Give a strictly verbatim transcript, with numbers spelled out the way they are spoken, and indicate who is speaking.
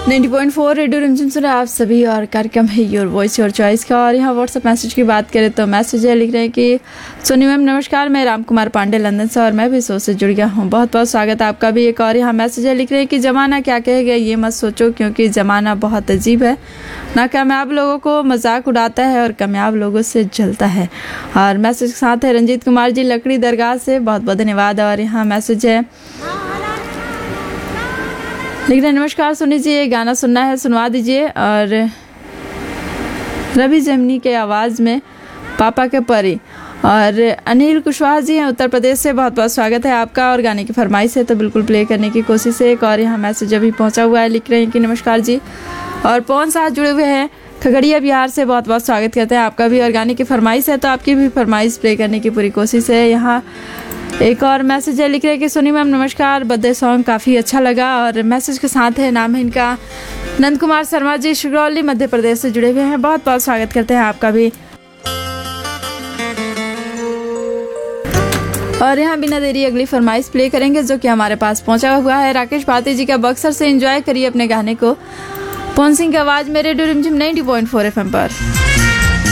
Speaker 1: नब्बे पॉइंट चार रेडियो रिमझिम सुन रहे आप सभी और कार्यक्रम है योर वॉइस योर चॉइस का। और यहाँ व्हाट्सएप मैसेज की बात करें तो मैसेज है लिख रहे हैं कि सोनी मैम नमस्कार, मैं राम कुमार पांडे लंदन से और मैं भी शो से जुड़ गया हूँ। बहुत बहुत स्वागत है आपका भी। एक और यहाँ मैसेज है लिख रहे हैं कि ज़माना क्या कहेगा ये मत सोचो, क्योंकि ज़माना बहुत अजीब है, नाकामयाब लोगों को मजाक उड़ाता है और कामयाब लोगों से जलता है। और मैसेज के साथ है रंजीत कुमार जी लकड़ी दरगाह से, बहुत बहुत धन्यवाद। और यहाँ मैसेज है लिख रहे नमस्कार सोनी जी, ये गाना सुनना है सुनवा दीजिए। और रवि जमनी के आवाज़ में पापा के परी। और अनिल कुशवाहा जी हैं उत्तर प्रदेश से, बहुत बहुत स्वागत है आपका। और गाने की फरमाइश है तो बिल्कुल प्ले करने की कोशिश है। एक और यहाँ मैसेज अभी पहुँचा हुआ है, लिख रहे हैं कि नमस्कार जी। और पवन साथ जुड़े हुए हैं खगड़िया बिहार से, बहुत बहुत स्वागत करते हैं आपका भी। और गाने की फरमाइश है तो आपकी भी फरमाइश प्ले करने की पूरी कोशिश है। यहाँ एक और मैसेज है लिख रहे हैं कि सोनी मैम नमस्कार, बर्थडे सॉन्ग काफ़ी अच्छा लगा। और मैसेज के साथ है नाम है इनका नंद कुमार शर्मा जी, शिगरौली मध्य प्रदेश से जुड़े हुए हैं, बहुत बहुत स्वागत करते हैं आपका भी। और यहाँ बिना देरी अगली फरमाइश प्ले करेंगे जो कि हमारे पास पहुंचा हुआ है राकेश भारती जी का बक्सर से। एंजॉय करिए अपने गाने को पवन सिंह की आवाज़ में रेडियो रिमझिम नब्बे पॉइंट चार एफ एम पर।